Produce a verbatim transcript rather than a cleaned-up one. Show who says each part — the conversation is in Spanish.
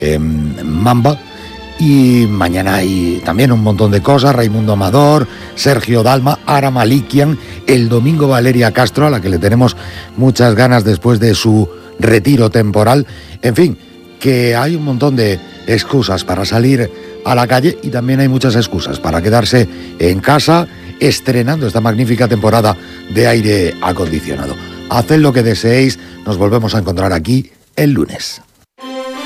Speaker 1: en Mamba. Y mañana hay también un montón de cosas, Raimundo Amador, Sergio Dalma, Ara Malikian, el domingo Valeria Castro, a la que le tenemos muchas ganas después de su retiro temporal. En fin, que hay un montón de excusas para salir a la calle y también hay muchas excusas para quedarse en casa estrenando esta magnífica temporada de aire acondicionado. Haced lo que deseéis, nos volvemos a encontrar aquí el lunes.